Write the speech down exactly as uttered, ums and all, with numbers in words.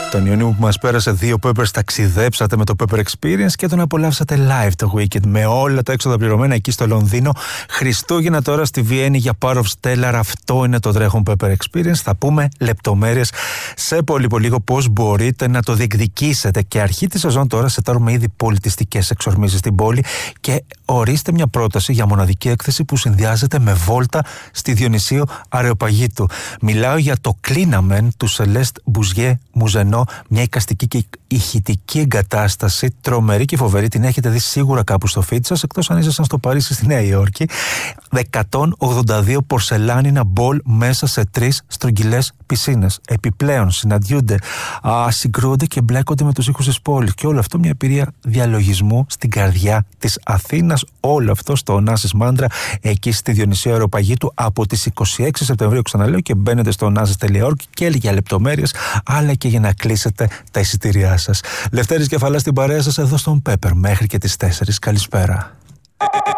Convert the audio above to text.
Τον Ιούνιο που μας πέρασε, δύο Peppers ταξιδέψατε με το Pepper Experience και τον απολαύσατε live το Weekend με όλα τα έξοδα πληρωμένα εκεί στο Λονδίνο. Χριστούγεννα τώρα στη Βιέννη για Power of Stellar. Αυτό είναι το τρέχον Pepper Experience. Θα πούμε λεπτομέρειες σε πολύ πολύ λίγο πώς μπορείτε να το διεκδικήσετε. Και αρχή τη σεζόν τώρα σετάρουμε ήδη πολιτιστικές εξορμήσεις στην πόλη και ορίστε μια πρόταση για μοναδική έκθεση που συνδυάζεται με βόλτα στη Διονυσίου Αρεοπαγίτου. Μιλάω για το Κλίναμεν του Σελέστ Μπουζιέ Μουζενό, μια εικαστική και ηχητική εγκατάσταση, τρομερή και φοβερή. Την έχετε δει σίγουρα κάπου στο feed σας, εκτός αν ήσασταν στο Παρίσι, στη Νέα Υόρκη. εκατόν ογδόντα δύο πορσελάνινα μπολ μέσα σε τρεις στρογγυλές πισίνες. Επιπλέον συναντιούνται, α, συγκρούονται και μπλέκονται με τους ήχους της πόλης. Και όλο αυτό μια εμπειρία διαλογισμού στην καρδιά της Αθήνας. Όλο αυτό στο Ωνάσης Μάντρα, εκεί στη Διονυσίου Αρεοπαγίτου, από τις είκοσι έξι Σεπτεμβρίου, ξαναλέω, και μπαίνετε στο ωνάσης τελεία org και για λεπτομέρειες, αλλά και για να κλείσετε τα εισιτήριά σας. Λευτέρης Κεφαλάς στην παρέα σας εδώ στον Pepper μέχρι και τις τέσσερις. Καλησπέρα.